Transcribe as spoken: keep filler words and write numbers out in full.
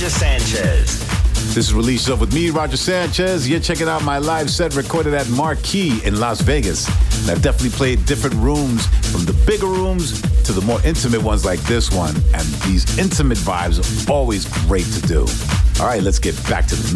Roger Sanchez. This is Release Yourself with me, Roger Sanchez. You're checking out my live set recorded at Marquee in Las Vegas. And I've definitely played different rooms, from the bigger rooms to the more intimate ones like this one. And these intimate vibes are always great to do. All right, let's get back to the